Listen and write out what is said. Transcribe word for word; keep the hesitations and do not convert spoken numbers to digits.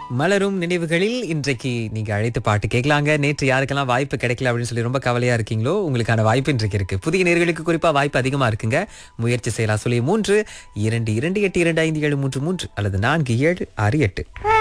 மலரும் நினைவுகளில் இன்றைக்கு நீங்க அழைத்து பாட்டு கேட்கலாங்க. நேற்று யாருக்கெல்லாம் வாய்ப்பு கிடைக்கல அப்படின்னு சொல்லி ரொம்ப கவலையா இருக்கீங்களோ, உங்களுக்கான வாய்ப்பு இன்றைக்கு இருக்கு. புதிய நேர்களுக்கு குறிப்பா வாய்ப்பு அதிகமா இருக்குங்க. முயற்சி செய்யலாம். சொல்லி மூன்று இரண்டு இரண்டு எட்டு இரண்டு ஐந்து ஏழு மூன்று மூன்று அல்லது நான்கு ஏழு ஆறு எட்டு.